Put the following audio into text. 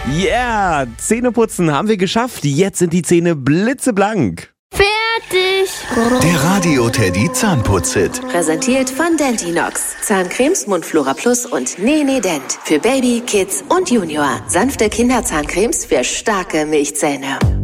Yeah, Zähneputzen haben wir geschafft. Jetzt sind die Zähne blitzeblank. Fertig! Der Radio Teddy Zahnputz-Hit. Präsentiert von Dentinox. Zahncremes, Mundflora Plus und Nene Dent. Für Baby, Kids und Junior. Sanfte Kinderzahncremes für starke Milchzähne.